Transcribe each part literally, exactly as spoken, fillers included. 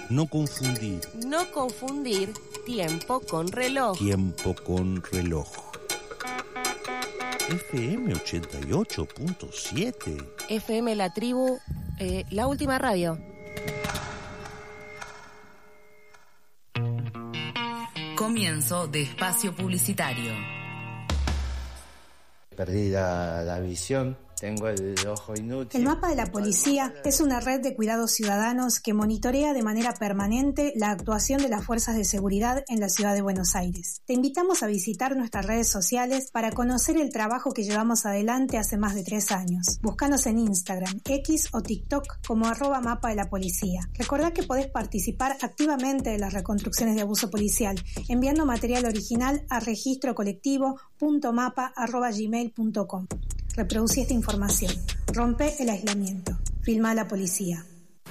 No confundir. No confundir tiempo con reloj. Tiempo con reloj. F M ochenta y ocho punto siete. F M La Tribu, eh, la última radio. Comienzo de espacio publicitario. Perdí la, la visión. Tengo el ojo inútil. El Mapa de la Policía es una red de cuidados ciudadanos que monitorea de manera permanente la actuación de las fuerzas de seguridad en la ciudad de Buenos Aires. Te invitamos a visitar nuestras redes sociales para conocer el trabajo que llevamos adelante hace más de tres años. Búscanos en Instagram, X o TikTok como arroba Mapa de la Policía. Recordá que podés participar activamente de las reconstrucciones de abuso policial enviando material original a registro colectivo punto mapa arroba gmail punto com. Reproducí esta información. Rompe el aislamiento. Filma a la policía.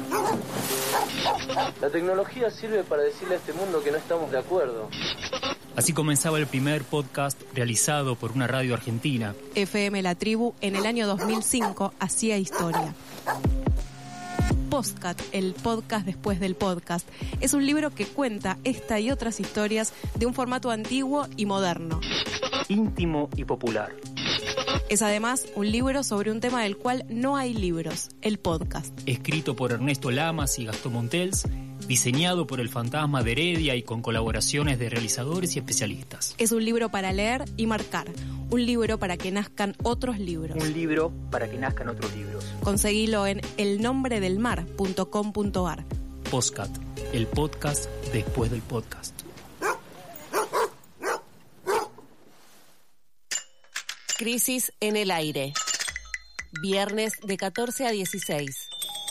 La tecnología sirve para decirle a este mundo que no estamos de acuerdo. Así comenzaba el primer podcast realizado por una radio argentina. F M La Tribu en el año dos mil cinco hacía historia. Postcat, el podcast después del podcast, es un libro que cuenta esta y otras historias de un formato antiguo y moderno. Íntimo y popular. Es además un libro sobre un tema del cual no hay libros, el podcast. Escrito por Ernesto Lamas y Gastón Montels, diseñado por el Fantasma de Heredia y con colaboraciones de realizadores y especialistas. Es un libro para leer y marcar, un libro para que nazcan otros libros. Un libro para que nazcan otros libros. Conseguilo en el nombre del mar punto com punto ar. Postcat, el podcast después del podcast. Crisis en el aire. Viernes de catorce a dieciséis.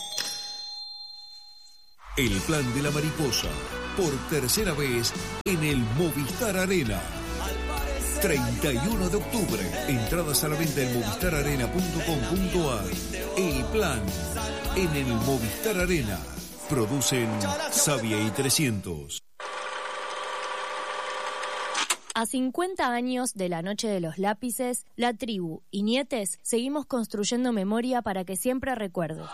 El plan de la mariposa, por tercera vez en el Movistar Arena. treinta y uno de octubre. Entradas a la venta en movistar arena punto com punto ar. El plan en el Movistar Arena. Producen Savia y trescientos. A cincuenta años de la Noche de los Lápices, La Tribu y Nietes seguimos construyendo memoria para que siempre recuerde.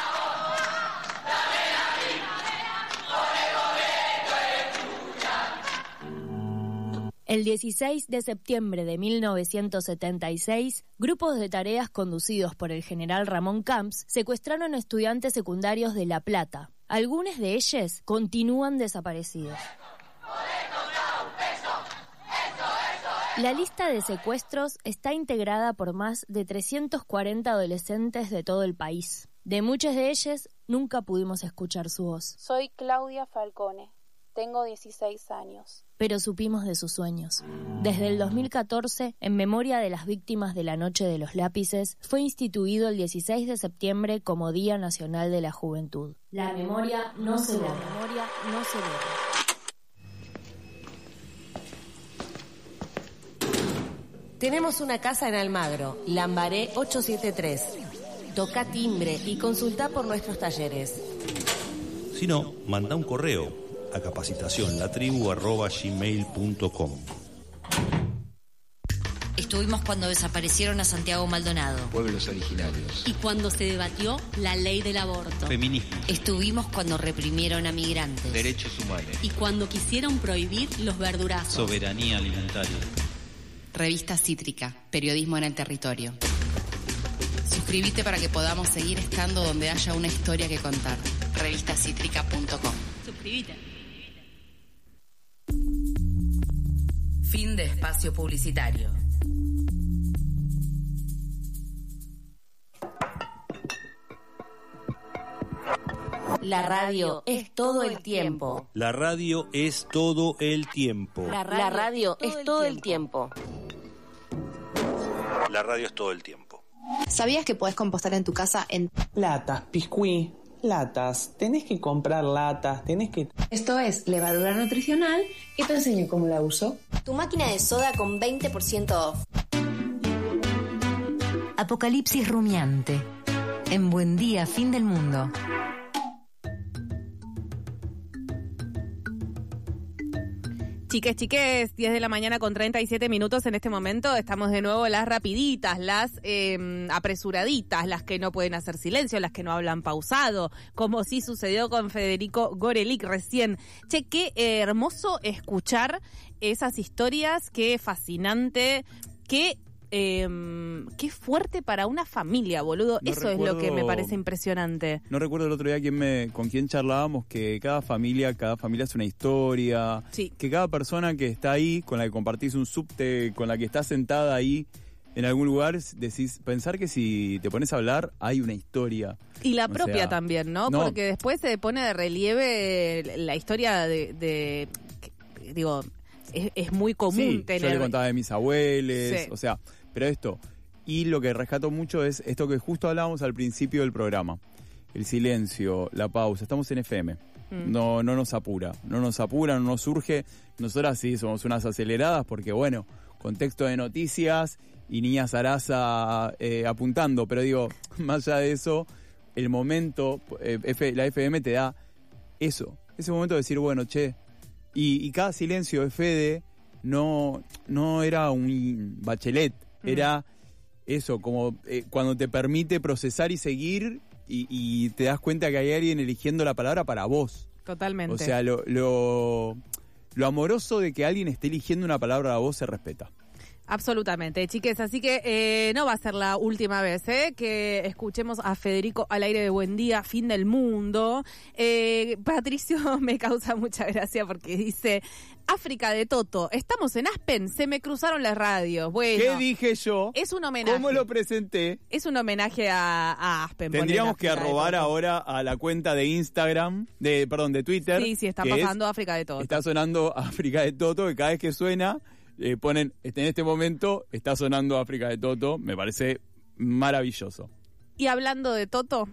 El dieciséis de septiembre de mil novecientos setenta y seis, grupos de tareas conducidos por el general Ramón Camps secuestraron estudiantes secundarios de La Plata. Algunos de ellos continúan desaparecidos. La lista de secuestros está integrada por más de trescientos cuarenta adolescentes de todo el país. De muchos de ellos nunca pudimos escuchar su voz. Soy Claudia Falcone, tengo dieciséis años. Pero supimos de sus sueños. Desde el dos mil catorce, en memoria de las víctimas de la Noche de los Lápices, fue instituido el dieciséis de septiembre como Día Nacional de la Juventud. La memoria no se borra. La memoria no se borra. Tenemos una casa en Almagro, Lambaré ochocientos setenta y tres. Toca timbre y consulta por nuestros talleres. Si no, manda un correo a capacitación latribu arroba gmail punto com. Estuvimos cuando desaparecieron a Santiago Maldonado. Pueblos originarios. Y cuando se debatió la ley del aborto. Feminismo. Estuvimos cuando reprimieron a migrantes. Derechos humanos. Y cuando quisieron prohibir los verdurazos. Soberanía alimentaria. Revista Cítrica, periodismo en el territorio. Suscríbete para que podamos seguir estando donde haya una historia que contar. revista cítrica punto com. Suscríbete. Fin de espacio publicitario. La radio es todo el tiempo. La radio es todo el tiempo. La radio, La radio es todo, todo el tiempo. La radio es todo el tiempo. ¿Sabías que podés compostar en tu casa en latas, piscuí, latas? Tenés que comprar latas, tenés que... Esto es levadura nutricional y te enseño cómo la uso. Tu máquina de soda con veinte por ciento off. Apocalipsis rumiante. En Buen Día, Fin del Mundo. Chiques, chiques, diez de la mañana con treinta y siete minutos en este momento. Estamos de nuevo las rapiditas, las eh, apresuraditas, las que no pueden hacer silencio, las que no hablan pausado, como sí sucedió con Federico Gorelick recién. Che, qué eh, hermoso escuchar esas historias, qué fascinante, qué... Eh, qué fuerte para una familia, boludo. No Eso recuerdo, es lo que me parece impresionante. No recuerdo el otro día quién me, con quién charlábamos, que cada familia, cada familia es una historia. Sí. Que cada persona que está ahí, con la que compartís un subte, con la que estás sentada ahí en algún lugar, decís, pensar que si te pones a hablar, hay una historia. Y la o propia sea, también, ¿no? no Porque después se pone de relieve la historia de, de digo, es, es muy común sí, tener... yo le contaba de mis abuelos, Sí. o sea... Pero esto, y lo que rescato mucho es esto que justo hablábamos al principio del programa. El silencio, la pausa. Estamos en F M. Mm. No, no nos apura. No nos apura, no nos surge. Nosotras sí somos unas aceleradas porque, bueno, contexto de noticias y niña Sarasa eh, apuntando. Pero digo, más allá de eso, el momento, eh, F, la F M te da eso. Ese momento de decir, bueno, che. Y, y cada silencio de Fede no, no era un Bachelet. Era eso, como eh, cuando te permite procesar y seguir y, y te das cuenta que hay alguien eligiendo la palabra para vos. Totalmente. O sea, lo, lo, lo amoroso de que alguien esté eligiendo una palabra a vos se respeta. Absolutamente, chiques, así que eh, no va a ser la última vez ¿eh? que escuchemos a Federico al aire de Buen Día, Fin del Mundo. Eh, Patricio me causa mucha gracia porque dice, África de Toto, estamos en Aspen, se me cruzaron las radios. Bueno, ¿qué dije yo? Es un homenaje. ¿Cómo lo presenté? Es un homenaje a, a Aspen. Tendríamos que arrobar ahora a la cuenta de Instagram, de perdón, de Twitter. Sí, sí, está pasando África de Toto. Está sonando África de Toto, que cada vez que suena... Eh, ponen, en este momento está sonando África de Toto, me parece maravilloso. Y hablando de Toto...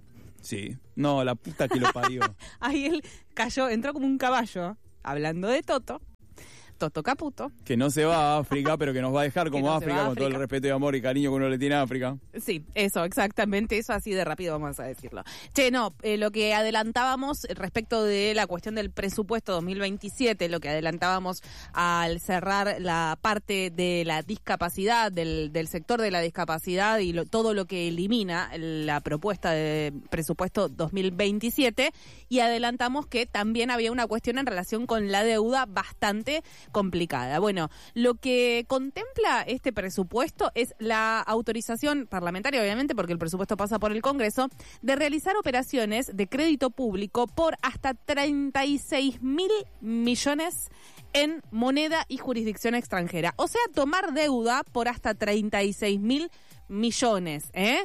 Sí, no, la puta que lo parió. Ahí él cayó, entró como un caballo, hablando de Toto, Toto Caputo. Que no se va a África, pero que nos va a dejar como no África, con África. Todo el respeto y amor y cariño que uno le tiene a África. Sí, eso, exactamente, eso así de rápido vamos a decirlo. Che, no, eh, lo que adelantábamos respecto de la cuestión del presupuesto dos mil veintisiete, lo que adelantábamos al cerrar la parte de la discapacidad, del, del sector de la discapacidad y lo, todo lo que elimina la propuesta de presupuesto dos mil veintisiete, y adelantamos que también había una cuestión en relación con la deuda bastante complicada. Bueno, lo que contempla este presupuesto es la autorización parlamentaria, obviamente, porque el presupuesto pasa por el Congreso, de realizar operaciones de crédito público por hasta treinta y seis mil millones en moneda y jurisdicción extranjera. O sea, tomar deuda por hasta treinta y seis mil millones, ¿eh?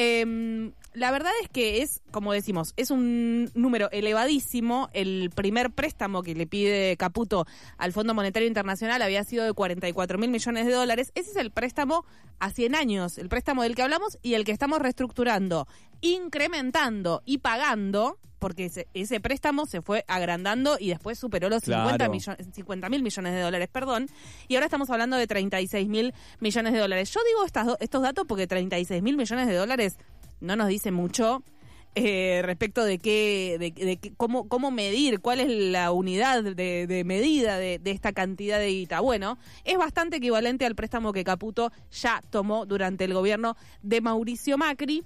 Eh, la verdad es que es, como decimos, es un número elevadísimo. El primer préstamo que le pide Caputo al Fondo Monetario Internacional había sido de cuarenta y cuatro mil millones de dólares. Ese es el préstamo a cien años, el préstamo del que hablamos y el que estamos reestructurando, incrementando y pagando, porque ese, ese préstamo se fue agrandando y después superó los claro. cincuenta mil millones de dólares, perdón, y ahora estamos hablando de treinta y seis mil millones de dólares. Yo digo estas do, estos datos porque treinta y seis mil millones de dólares no nos dice mucho eh, respecto de qué, de, de qué, cómo, cómo medir, cuál es la unidad de, de medida de, de esta cantidad de guita. Bueno, es bastante equivalente al préstamo que Caputo ya tomó durante el gobierno de Mauricio Macri.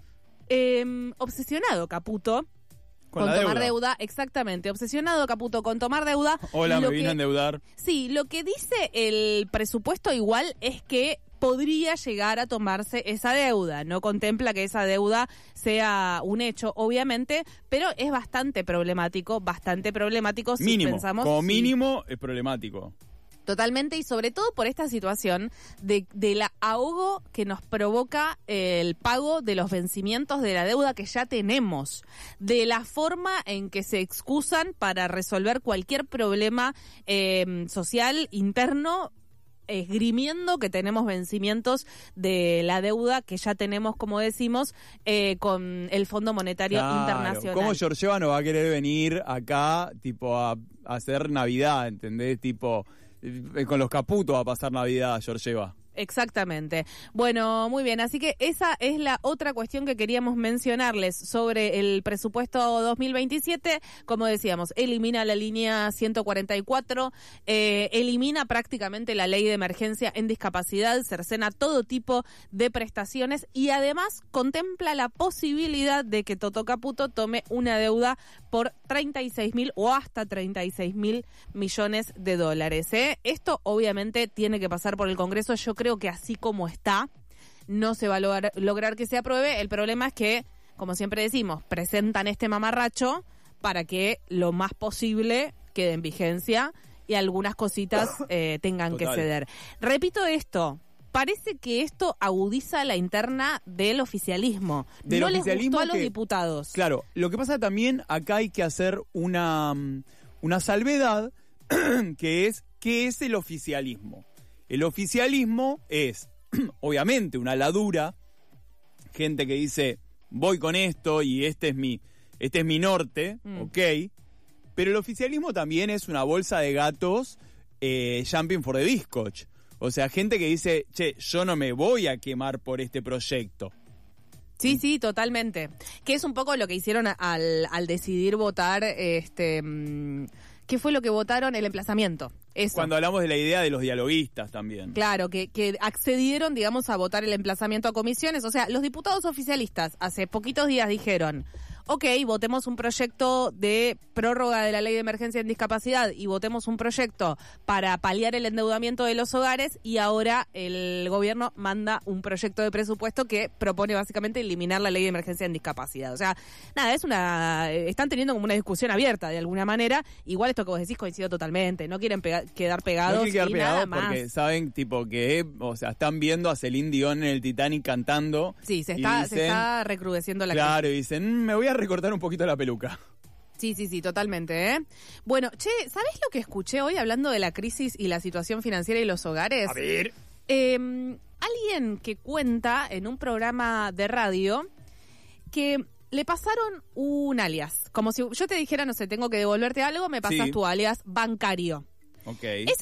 Eh, obsesionado Caputo con, con tomar deuda. deuda, exactamente, obsesionado Caputo con tomar deuda. Hola, lo me vine que, a endeudar. Sí, lo que dice el presupuesto igual es que podría llegar a tomarse esa deuda. No contempla que esa deuda sea un hecho, obviamente, pero es bastante problemático, bastante problemático si mínimo, pensamos... como sí. mínimo es problemático. Totalmente, y sobre todo por esta situación de, de la ahogo que nos provoca el pago de los vencimientos de la deuda que ya tenemos, de la forma en que se excusan para resolver cualquier problema eh, social interno, esgrimiendo que tenemos vencimientos de la deuda que ya tenemos, como decimos, eh, con el Fondo Monetario claro. Internacional. ¿Cómo Georgieva no va a querer venir acá tipo a, a hacer Navidad, ¿entendés? Tipo... Con los Caputos va a pasar Navidad, Georgieva. Exactamente. Bueno, muy bien. Así que esa es la otra cuestión que queríamos mencionarles sobre el presupuesto dos mil veintisiete. Como decíamos, elimina la línea ciento cuarenta y cuatro, eh, elimina prácticamente la ley de emergencia en discapacidad, cercena todo tipo de prestaciones y además contempla la posibilidad de que Toto Caputo tome una deuda por treinta y seis mil o hasta treinta y seis mil millones de dólares. ¿eh? Esto obviamente tiene que pasar por el Congreso. Yo creo que así como está, no se va a lograr, lograr que se apruebe. El problema es que, como siempre decimos, presentan este mamarracho para que lo más posible quede en vigencia y algunas cositas eh, tengan Total. que ceder. Repito esto, parece que esto agudiza la interna del oficialismo. Del no oficialismo les gustó a los que, diputados. Claro, lo que pasa también, acá hay que hacer una, una salvedad, que es, ¿qué es el oficialismo? El oficialismo es, obviamente, una ladura, gente que dice, voy con esto y este es mi, este es mi norte, mm. ok, pero el oficialismo también es una bolsa de gatos eh, jumping for the biscoch. O sea, gente que dice, che, yo no me voy a quemar por este proyecto. Sí, sí, totalmente. Que es un poco lo que hicieron al, al decidir votar, este, ¿qué fue lo que votaron? El emplazamiento. Eso. Cuando hablamos de la idea de los dialoguistas también. Claro, que, que accedieron, digamos, a votar el emplazamiento a comisiones. O sea, los diputados oficialistas hace poquitos días dijeron, ok, votemos un proyecto de prórroga de la ley de emergencia en discapacidad y votemos un proyecto para paliar el endeudamiento de los hogares y ahora el gobierno manda un proyecto de presupuesto que propone básicamente eliminar la ley de emergencia en discapacidad. O sea, nada, es una están teniendo como una discusión abierta de alguna manera. Igual esto que vos decís coincido totalmente. No quieren pega- quedar pegados no quieren quedar y pegados nada porque más. saben tipo que, o sea, están viendo a Celine Dion en el Titanic cantando. Sí, se está, dicen, se está recrudeciendo la Claro, crisis. y dicen, mm, me voy a recortar un poquito la peluca. Sí, sí, sí, totalmente, ¿eh? Bueno, che, ¿sabés lo que escuché hoy hablando de la crisis y la situación financiera y los hogares? A ver. Eh, alguien que cuenta en un programa de radio que le pasaron un alias. Como si yo te dijera, no sé, tengo que devolverte algo, me pasas Sí. tu alias bancario. Ok. Esa